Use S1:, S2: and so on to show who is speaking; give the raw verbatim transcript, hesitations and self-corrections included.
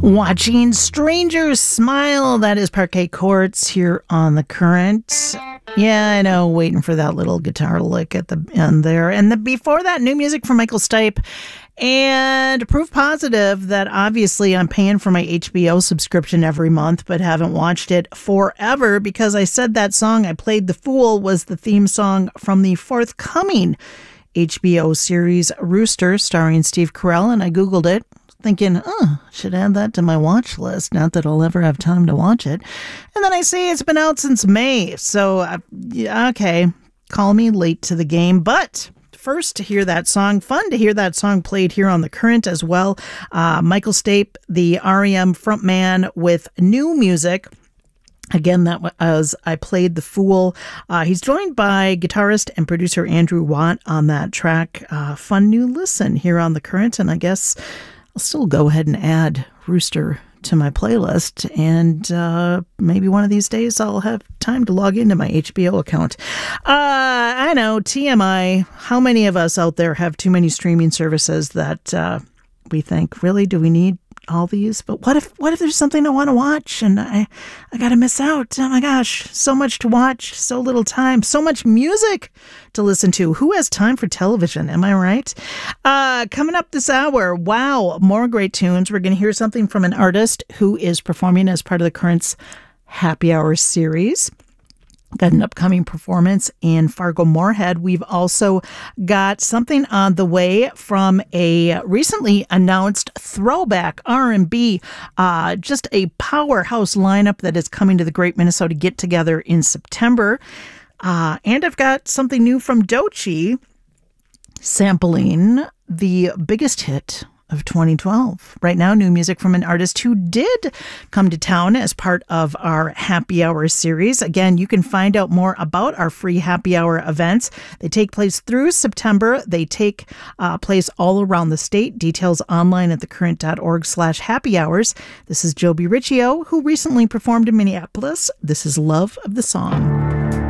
S1: Watching Strangers Smile. That is Parquet Courts here on The Current. Yeah, I know, waiting for that little guitar lick at the end there. And the, before that, new music from Michael Stipe. And proof positive that obviously I'm paying for my H B O subscription every month, but haven't watched it forever because I said that song I played The Fool was the theme song from the forthcoming H B O series Rooster starring Steve Carell, and I Googled it thinking, oh, should add that to my watch list. Not that I'll ever have time to watch it. And then I see it's been out since May. So, uh, yeah, okay, call me late to the game. But first, to hear that song, fun to hear that song played here on The Current as well. Uh, Michael Stipe, the R E M frontman with new music. Again, that was I Played The Fool. Uh, he's joined by guitarist and producer Andrew Watt on that track. Uh, fun new listen here on The Current. And I guess I'll still go ahead and add Rooster to my playlist, and uh, maybe one of these days I'll have time to log into my H B O account. Uh, I know, T M I, how many of us out there have too many streaming services that uh, we think, really, do we need all these? But what if what if there's something I want to watch and I, I got to miss out? Oh my gosh, so much to watch, so little time, so much music to listen to. Who has time for television? Am I right? Uh, coming up this hour, wow, more great tunes. We're going to hear something from an artist who is performing as part of the Current's Happy Hour series. Got an upcoming performance in Fargo-Moorhead. We've also got something on the way from a recently announced throwback R and B, uh, just a powerhouse lineup that is coming to the Great Minnesota Get Together in September. Uh, and I've got something new from Doechii, sampling the biggest hit of twenty twelve. Right now, new music from an artist who did come to town as part of our Happy Hour series. Again, you can find out more about our free Happy Hour events. They take place through September. They take uh, place all around the state. Details online at thecurrent.org slash happy hours. This is Joby Riccio, who recently performed in Minneapolis. This is Love of the Song.